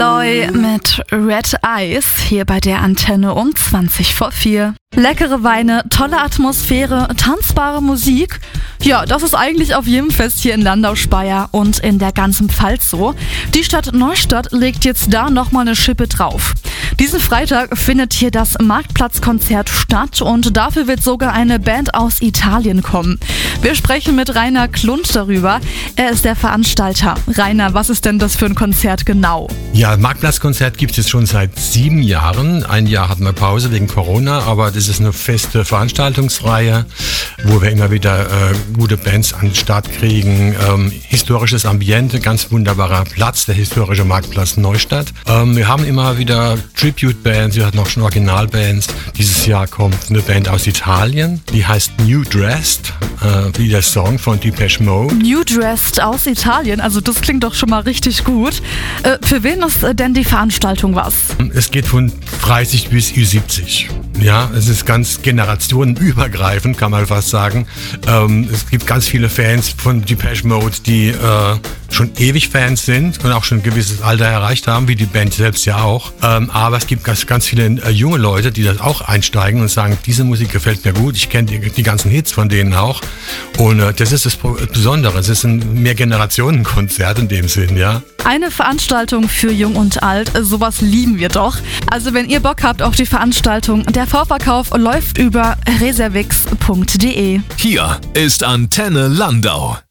Aloy mit Red Eyes hier bei der Antenne um 4:20. Leckere Weine, tolle Atmosphäre, tanzbare Musik. Ja, das ist eigentlich auf jedem Fest hier in Landau-Speyer und in der ganzen Pfalz so. Die Stadt Neustadt legt jetzt da nochmal eine Schippe drauf. Diesen Freitag findet hier das Marktplatzkonzert statt und dafür wird sogar eine Band aus Italien kommen. Wir sprechen mit Rainer Klund darüber. Er ist der Veranstalter. Rainer, was ist denn das für ein Konzert genau? Ja, Marktplatzkonzert gibt es jetzt schon seit 7 Jahren. Ein Jahr hatten wir Pause wegen Corona, aber das ist eine feste Veranstaltungsreihe, wo wir immer wieder gute Bands an den Start kriegen. Historisches Ambiente, ganz wunderbarer Platz, der historische Marktplatz Neustadt. Wir haben immer wieder Tribute-Bands, wir hatten auch schon Originalbands. Dieses Jahr kommt eine Band aus Italien, die heißt New Dressed, wie der Song von Depeche Mode. New Dressed aus Italien, also das klingt doch schon mal richtig gut. Für wen ist denn die Veranstaltung was? Es geht von 30 bis Ü70. Ja, es ist ganz generationenübergreifend, kann man fast sagen. Es gibt ganz viele Fans von Depeche Mode, die schon ewig Fans sind und auch schon ein gewisses Alter erreicht haben, wie die Band selbst ja auch. Aber es gibt ganz viele junge Leute, die das auch einsteigen und sagen, diese Musik gefällt mir gut, ich kenne die ganzen Hits von denen auch. Und das ist das Besondere, es ist ein Mehrgenerationenkonzert in dem Sinn, ja. Eine Veranstaltung für Jung und Alt, sowas lieben wir doch. Also wenn ihr Bock habt auf die Veranstaltung, der Vorverkauf läuft über reservix.de. Hier ist Antenne Landau.